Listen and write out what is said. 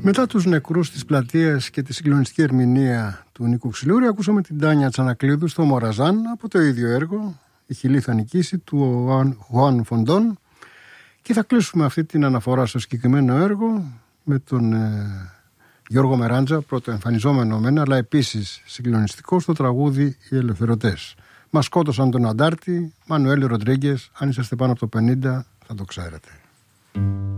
Μετά τους νεκρούς της πλατείας και τη συγκλονιστική ερμηνεία του Νίκου Ξυλούρη, ακούσαμε την Τάνια Τσανακλείδου στο Μοραζάν από το ίδιο έργο, η Χιλή θα νικήσει, του Χουάν Φοντών. Και θα κλείσουμε αυτή την αναφορά στο συγκεκριμένο έργο με τον Γιώργο Μεράντζα, πρώτο εμφανιζόμενο μένα, αλλά επίσης συγκλονιστικό στο τραγούδι «Οι Ελευθερωτές». Μας σκότωσαν τον Αντάρτη, Μανουέλ Ροντρίγκες, αν είσαστε πάνω από το 50 θα το ξέρετε.